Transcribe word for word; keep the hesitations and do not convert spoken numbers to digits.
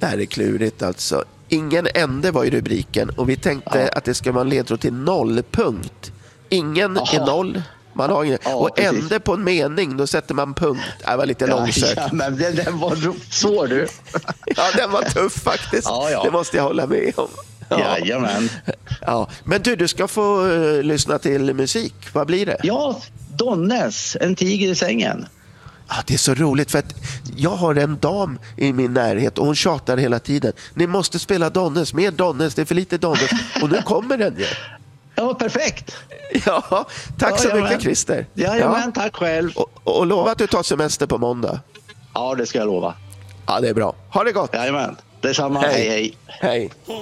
Det här är klurigt alltså. Ingen ände var i rubriken och vi tänkte ja. att det ska vara en ledtråd till nollpunkt. Ingen Aha. är noll. Man har ingen. Ja, och precis. Ände på en mening, då sätter man punkt. Det var lite ja, långsökt. Ja, men den, den var svår du. Ja, den var tuff faktiskt. Ja, ja. Det måste jag hålla med om. Ja. Jajamän. Ja, men du, du ska få uh, lyssna till musik. Vad blir det? Ja, Donnes, En tiger i sängen. Ja, det är så roligt för att jag har en dam i min närhet och hon tjatar hela tiden. Ni måste spela Donnes, mer Donnes, det är för lite Donnes. Och nu kommer den ju. Ja, perfekt. Ja, tack ja, så jajamän. mycket Christer. Jajamän, ja. Tack själv. Och, och lova att du tar semester på måndag. Ja, det ska jag lova. Ja, det är bra. Ha det gott. Jajamän, detsamma. Hej, hej. Hej. hej.